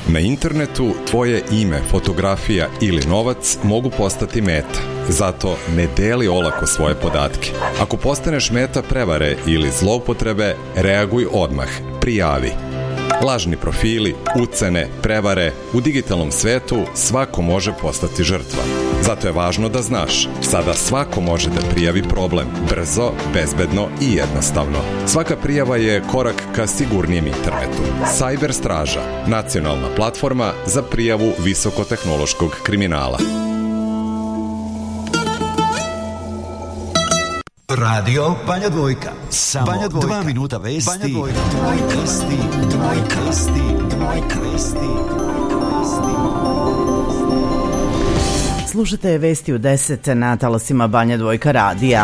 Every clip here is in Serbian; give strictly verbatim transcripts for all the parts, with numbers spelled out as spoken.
Na internetu tvoje ime, fotografija ili novac mogu postati meta. Zato ne deli olako svoje podatke. Ako postaneš meta prevare ili zloupotrebe, reaguj odmah. Prijavi. Lažni profili, ucene, prevare, u digitalnom svetu svako može postati žrtva. Zato je važno da znaš, sada svako može da prijavi problem, brzo, bezbedno i jednostavno. Svaka prijava je korak ka sigurnijem internetu. Cyber Straža, nacionalna platforma za prijavu visokotehnološkog kriminala. Radio Banja Dvojka. Samo Banja Dvojka. dva minuta vesti. Banja Dvojka. Dvojka. Vesti. Dvojka. Vesti. Dvojka. Vesti. Slušate vesti u deset na talasima Banja Dvojka radija.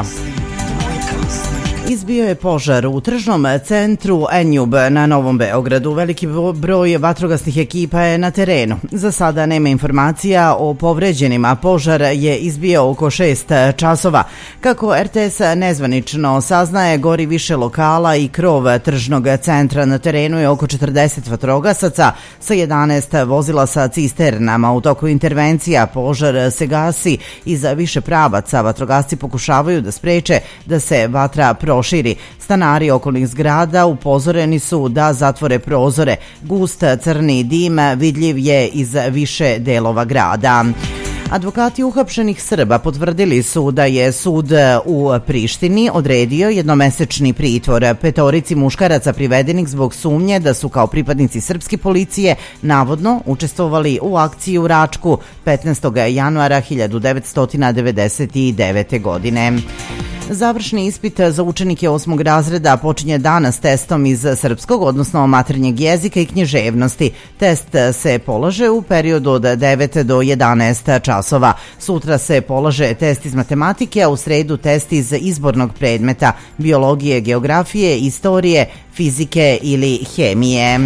Izbio je požar u tržnom centru Enjub na Novom Beogradu. Veliki broj vatrogasnih ekipa je na terenu. Za sada nema informacija o povređenima. Požar je izbio oko šest časova. Kako R T S nezvanično saznaje, gori više lokala i krov tržnog centra. Na terenu je oko četrdeset vatrogasaca sa jedanaest vozila sa cisternama. U toku intervencija požar se gasi iz više pravaca. Vatrogasci pokušavaju da spreče da se vatra proširi. Stanari okolnih zgrada upozoreni su da zatvore prozore. Gust crni dim vidljiv je iz više delova grada. Advokati uhapšenih Srba potvrdili su da je sud u Prištini odredio jednomesečni pritvor petorici muškaraca privedenih zbog sumnje da su kao pripadnici srpske policije navodno učestvovali u akciji u Račku petnaestog januara hiljadu devetsto devedeset devete. godine. Završni ispit za učenike osmog razreda počinje danas testom iz srpskog, odnosno maternjeg jezika i književnosti. Test se polaže u periodu od devet do jedanaest časova. Sutra se polaže test iz matematike, a u sredu test iz izbornog predmeta biologije, geografije, istorije, fizike ili hemije.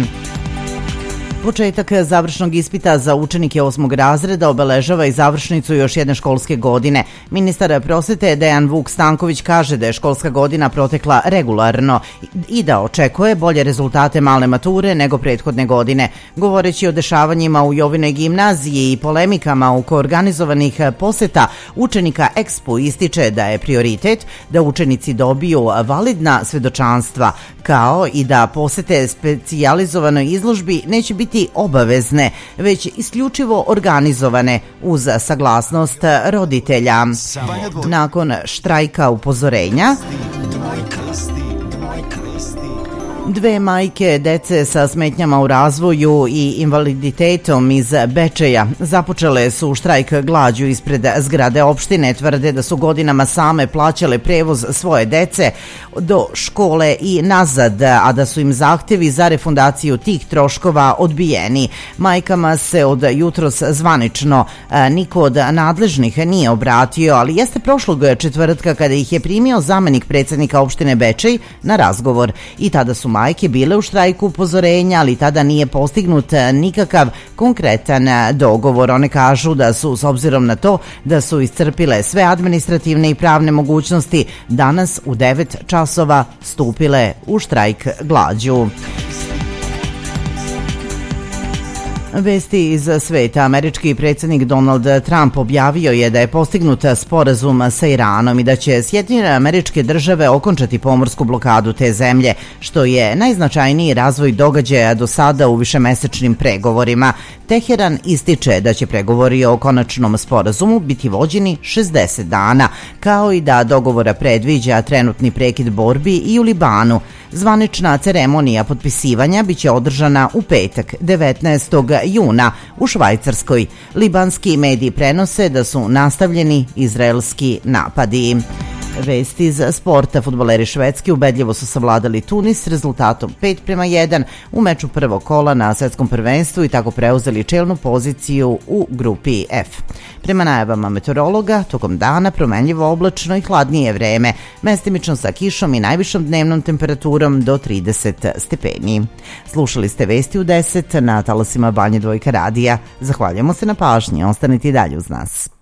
Početak završnog ispita za učenike osmog razreda obeležava i završnicu još jedne školske godine. Ministar prosvete Dejan Vuk Stanković kaže da je školska godina protekla regularno i da očekuje bolje rezultate male mature nego prethodne godine. Govoreći o dešavanjima u Jovinoj gimnaziji i polemikama oko organizovanih poseta učenika Expo, ističe da je prioritet da učenici dobiju validna svedočanstva, kao i da posete specijalizovanoj izložbi neće biti obavezne, već isključivo organizovane uz saglasnost roditelja. Nakon štrajka upozorenja, dve majke dece sa smetnjama u razvoju i invaliditetom iz Bečeja započele su štrajk glađu ispred zgrade opštine. Tvrde da su godinama same plaćale prevoz svoje dece do škole i nazad, a da su im zahtevi za refundaciju tih troškova odbijeni. Majkama se od jutros zvanično niko od nadležnih nije obratio, ali jeste prošlog četvrtka kada ih je primio zamenik predsednika opštine Bečej na razgovor i tada su majke bile u štrajku upozorenja, ali tada nije postignut nikakav konkretan dogovor. One kažu da su, s obzirom na to da su iscrpile sve administrativne i pravne mogućnosti, danas u devet časova stupile u štrajk glađu. Vesti iz sveta. Američki predsjednik Donald Trump objavio je da je postignut sporazum sa Iranom i da će Sjedinjene Američke Države okončati pomorsku blokadu te zemlje, što je najznačajniji razvoj događaja do sada u višemesečnim pregovorima. Teheran ističe da će pregovori o konačnom sporazumu biti vođeni šezdeset dana, kao i da dogovora predviđa trenutni prekid borbi i u Libanu. Zvanična ceremonija potpisivanja biće održana u petak, devetnaestog juna u Švajcarskoj. Libanski mediji prenose da su nastavljeni izraelski napadi. Vesti iz sporta. Fudbaleri Švedske ubedljivo su savladali Tunis rezultatom pet prema jedan u meču prvog kola na svetskom prvenstvu i tako preuzeli čelnu poziciju u grupi F. Prema najavama meteorologa, tokom dana promenljivo oblačno i hladnije vreme, mestimično sa kišom i najvišom dnevnom temperaturom do trideset stepeni. Slušali ste Vesti u deset na talasima Banje Dvojka radija. Zahvaljujemo se na pažnji, ostanite i dalje uz nas.